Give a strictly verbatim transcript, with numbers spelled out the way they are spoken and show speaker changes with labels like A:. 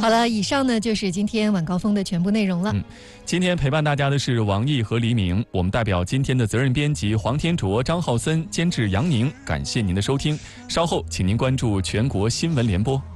A: 好了，以上呢就是今天晚高峰的全部内容了。
B: 嗯，今天陪伴大家的是王毅和黎明，我们代表今天的责任编辑黄天卓、张浩森，监制杨宁，感谢您的收听。稍后，请您关注全国新闻联播。